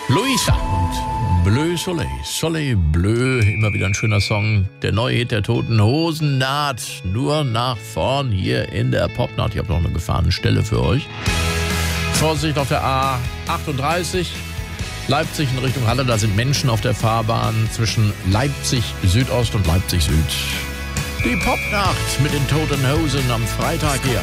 Luisa und Bleu Soleil. Soleil Bleu, immer wieder ein schöner Song. Der neue Hit der Toten Hosen naht nur nach vorn hier in der Popnacht. Ich habe noch eine befahrene Stelle für euch. Vorsicht auf der A38. Leipzig in Richtung Halle, da sind Menschen auf der Fahrbahn zwischen Leipzig Südost und Leipzig Süd. Die Popnacht mit den Toten Hosen am Freitag hier.